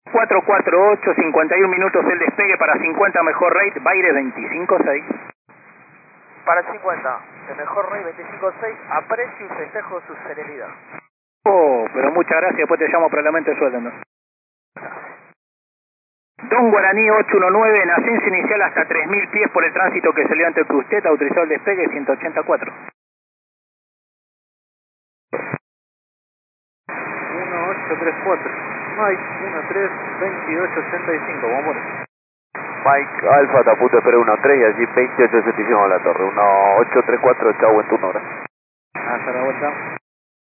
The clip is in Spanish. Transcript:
448, 51 minutos el despegue para 50 mejor rate, Baire 25-6. Para el 50, el mejor rate 25-6, aprecio y festejo su serenidad. Oh, pero muchas gracias, después te llamo para el aumento de sueldo, ¿no? Don Guaraní 819, en ascenso inicial hasta 3000 pies por el tránsito que se levante que usted, autorizado el despegue 184. 1834, Mike 132885, vamos a poner. Mike Alfa, te apunto, espero 1-3 y allí 2875 a la torre, 1834, chau, en turno, gracias. Hasta la vuelta.